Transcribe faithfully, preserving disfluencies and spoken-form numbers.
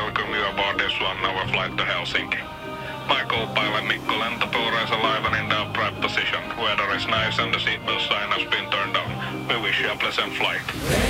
welcome you aboard this one-hour flight to Helsinki. My co-pilot Mikko Lentopuura is alive and in the upright position. Weather is nice and the seatbelt sign has been turned on. We wish you a pleasant flight.